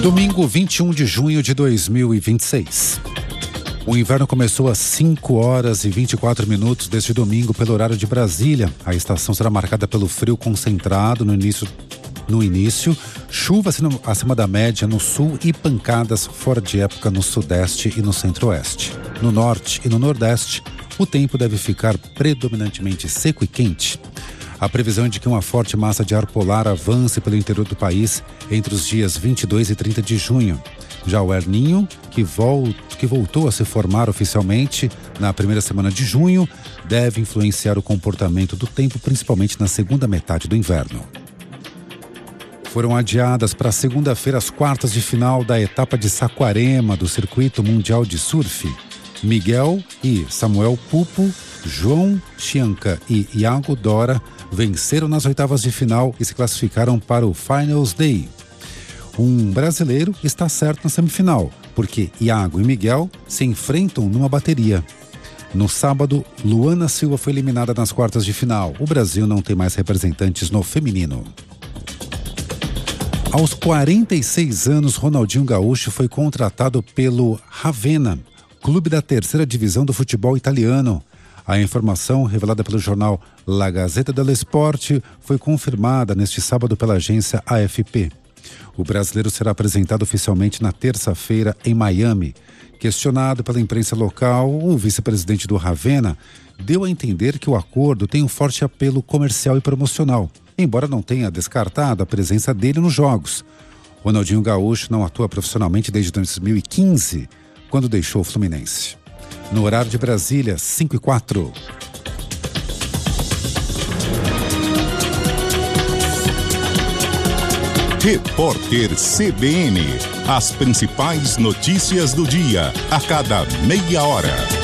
Domingo 21 de junho de 2026. O inverno começou às 5 horas e 24 minutos deste domingo pelo horário de Brasília. A estação será marcada pelo frio concentrado no início, chuva acima da média no sul e pancadas fora de época no sudeste e no centro-oeste. No norte e no nordeste, o tempo deve ficar predominantemente seco e quente. A previsão é de que uma forte massa de ar polar avance pelo interior do país entre os dias 22 e 30 de junho. Já o El Niño, que voltou a se formar oficialmente na primeira semana de junho, deve influenciar o comportamento do tempo, principalmente na segunda metade do inverno. Foram adiadas para segunda-feira as quartas de final da etapa de Saquarema do Circuito Mundial de Surf. Miguel e Samuel Pupo, João Chianca e Iago Dora venceram nas oitavas de final e se classificaram para o Finals Day. Um brasileiro está certo na semifinal, porque Iago e Miguel se enfrentam numa bateria. No sábado, Luana Silva foi eliminada nas quartas de final. O Brasil não tem mais representantes no feminino. Aos 46 anos, Ronaldinho Gaúcho foi contratado pelo Ravenna, clube da terceira divisão do futebol italiano. A informação, revelada pelo jornal La Gazzetta dello Sport, foi confirmada neste sábado pela agência AFP. O brasileiro será apresentado oficialmente na terça-feira em Miami. Questionado pela imprensa local, o vice-presidente do Ravenna deu a entender que o acordo tem um forte apelo comercial e promocional, embora não tenha descartado a presença dele nos jogos. Ronaldinho Gaúcho não atua profissionalmente desde 2015, quando deixou o Fluminense. No horário de Brasília, 5h04. Repórter CBN. As principais notícias do dia, a cada meia hora.